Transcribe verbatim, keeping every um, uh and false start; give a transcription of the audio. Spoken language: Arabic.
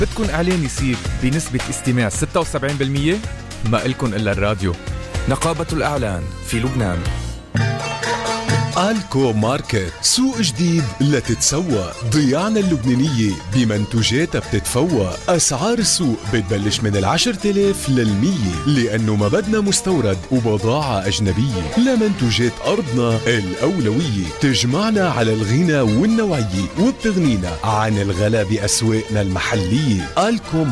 بدكن إعلان يصير بنسبة استماع ستة وسبعين بالمية؟ ما إلكن إلا الراديو. نقابة الإعلان في لبنان. آلكو ماركت، سوق جديد لتتسوق. ضياعنا اللبنانية بمنتوجاتها بتتفوق. أسعار السوق بتبلش من العشر تلاف للمية، لأنه ما بدنا مستورد وبضاعة أجنبية. لمنتوجات أرضنا الأولوية، تجمعنا على الغنى والنوعية وبتغنينا عن الغلا بأسواقنا المحلية. آلكو